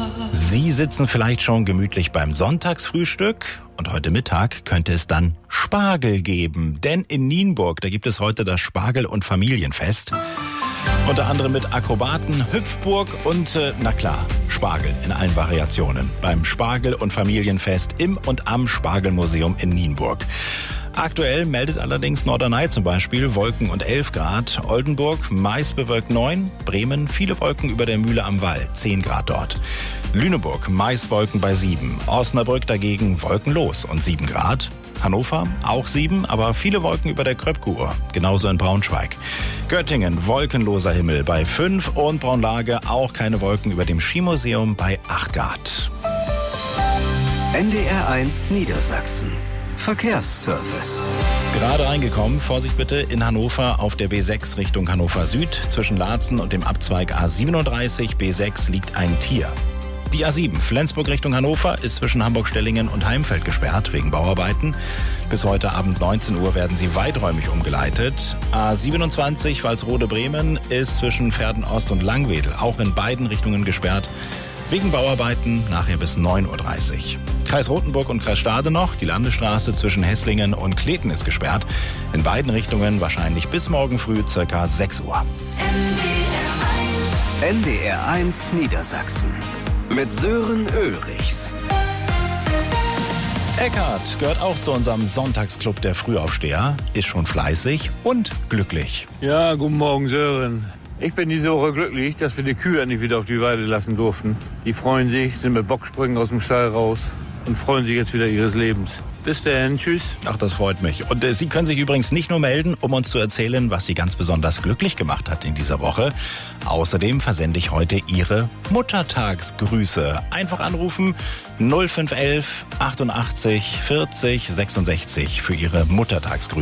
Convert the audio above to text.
Sie sitzen vielleicht schon gemütlich beim Sonntagsfrühstück und heute Mittag könnte es dann Spargel geben. Denn in Nienburg, da gibt es heute das Spargel- und Familienfest. Unter anderem mit Akrobaten, Hüpfburg und, na klar, Spargel in allen Variationen. Beim Spargel- und Familienfest im und am Spargelmuseum in Nienburg. Aktuell meldet allerdings Norderney zum Beispiel Wolken und 11 Grad. Oldenburg meist bewölkt 9. Bremen viele Wolken über der Mühle am Wall, 10 Grad dort. Lüneburg meist Wolken bei 7. Osnabrück dagegen wolkenlos und 7 Grad. Hannover auch 7, aber viele Wolken über der Kröpke-Uhr. Genauso in Braunschweig. Göttingen wolkenloser Himmel bei 5 und Braunlage auch keine Wolken über dem Skimuseum bei 8 Grad. NDR1 Niedersachsen. Verkehrsservice. Gerade reingekommen, Vorsicht bitte, in Hannover auf der B6 Richtung Hannover Süd. Zwischen Laatzen und dem Abzweig A37 B6 liegt ein Tier. Die A7 Flensburg Richtung Hannover ist zwischen Hamburg-Stellingen und Heimfeld gesperrt wegen Bauarbeiten. Bis heute Abend 19 Uhr werden sie weiträumig umgeleitet. A27 Walsrode-Bremen ist zwischen Verden-Ost und Langwedel auch in beiden Richtungen gesperrt. Wegen Bauarbeiten nachher bis 9.30 Uhr. Kreis Rothenburg und Kreis Stade noch. Die Landesstraße zwischen Hesslingen und Kleten ist gesperrt. In beiden Richtungen wahrscheinlich bis morgen früh ca. 6 Uhr. NDR1 Niedersachsen. Mit Sören Ulrichs. Eckhard gehört auch zu unserem Sonntagsclub der Frühaufsteher. Ist schon fleißig und glücklich. Ja, guten Morgen, Sören. Ich bin diese Woche glücklich, dass wir die Kühe endlich wieder auf die Weide lassen durften. Die freuen sich, sind mit Bocksprüngen aus dem Stall raus und freuen sich jetzt wieder ihres Lebens. Bis dahin, tschüss. Ach, das freut mich. Und Sie können sich übrigens nicht nur melden, um uns zu erzählen, was Sie ganz besonders glücklich gemacht hat in dieser Woche. Außerdem versende ich heute Ihre Muttertagsgrüße. Einfach anrufen 0511 88 40 66 für Ihre Muttertagsgrüße.